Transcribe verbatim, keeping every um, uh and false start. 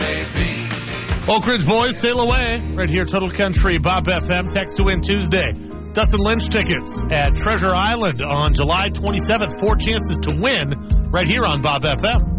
Oak Ridge Boys, Sail Away, right here, Total Country, Bob F M. Text to win Tuesday. Dustin Lynch tickets at Treasure Island on July twenty-seventh. Four chances to win right here on Bob F M.